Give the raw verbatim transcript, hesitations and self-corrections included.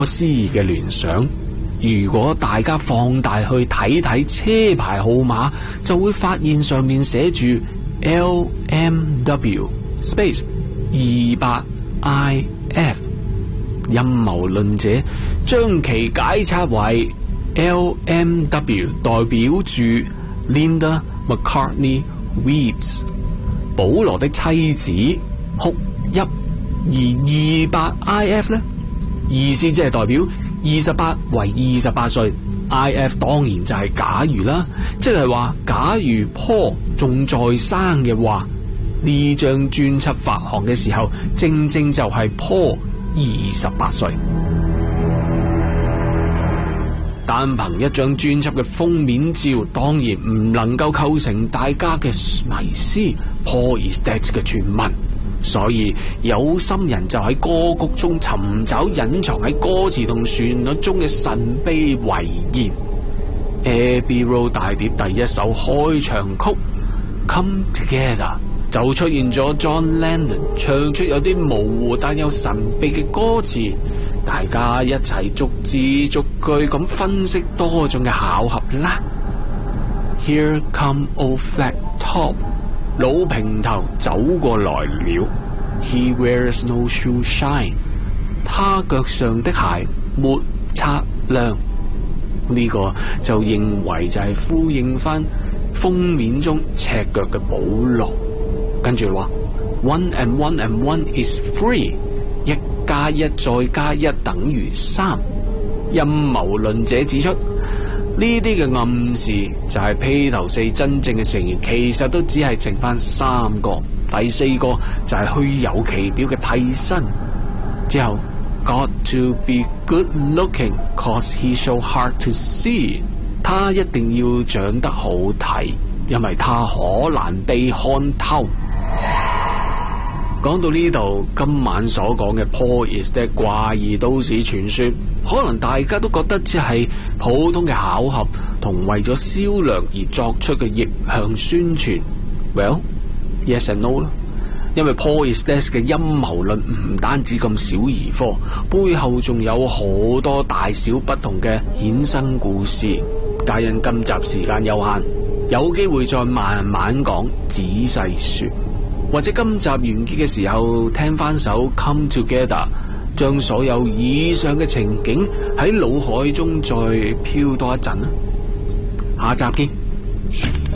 思議嘅聯想。如果大家放大去睇睇車牌號碼，就會發現上面寫住 L M W space 二八 I F。陰謀論者將其解拆為 L M W 代表住 Linda McCartney Reeves， 保羅的妻子哭泣，而二八 I F 呢，意思即係代表二十八為二十八歲 ，I F 當然就係假如啦，即係話假如 Paul 仲在生嘅話，呢張專輯發行嘅時候，正正就係 Paul 二十八歲。單憑一張專輯嘅封面照，當然唔能夠構成大家嘅迷思 Paul is dead 嘅傳聞。所以有心人就喺歌曲中尋找隱藏喺歌詞同旋律中嘅神秘遺言。Abbey Road 大碟第一首開場曲 Come Together 就出現咗 John Lennon 唱出有啲模糊但又神秘嘅歌詞，大家一齊逐字逐句咁分析多種嘅巧合啦。Here come old flat top，老平頭走過來了 ，He wears no shoe shine， 他腳上的鞋沒擦亮。呢、這個就認為就係呼應翻封面中赤腳嘅保羅。跟住話 One and one and one is three， 一加一再加一等於三。陰謀論者指出，呢啲嘅暗示就係披頭四真正嘅成員其實都只係剩翻三個，第四個就係虛有其表嘅替身。之後 Got to be good looking cause he's so hard to see， 他一定要長得好睇，因為他可難被看透。講到呢度，今晚所講嘅 Paul is dead怪異都市傳說，可能大家都覺得只係普通嘅巧合同為咗銷量而作出嘅逆向宣傳。Well, yes and no 啦，因為 Paul is dead 嘅陰謀論唔單止咁小兒科，背後仲有好多大小不同嘅衍生故事。皆因今集時間有限，有機會再慢慢講，仔細說。或者今集完結嘅時候聽翻首 Come Together， 將所有以上嘅情景喺腦海中再飄多一陣啦。下集見。